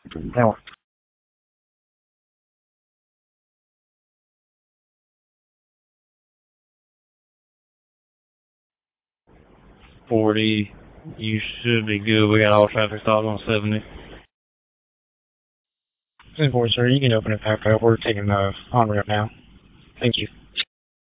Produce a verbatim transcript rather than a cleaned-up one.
Now. forty, you should be good. We got all traffic stopped on seventy. ten four, sir, you can open it back up. We're taking the on-ramp now. Thank you.